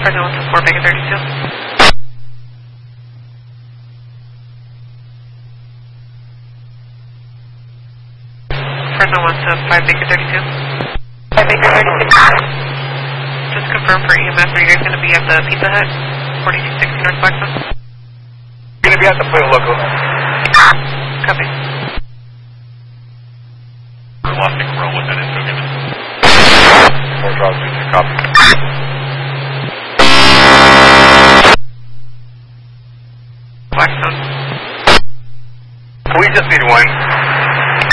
Fresno 1 to 4 Baker 32. Fresno 1 to 5 Baker 32. 5 Baker 32. Just confirm for EMS, are you guys going to be at the Pizza Hut, 4260 North Blackstone? We're going to be at the Pollo Loco. Copy. We're lost in Corolla with that info given. 4 drops, 2 copy. Blackstone. We just need one.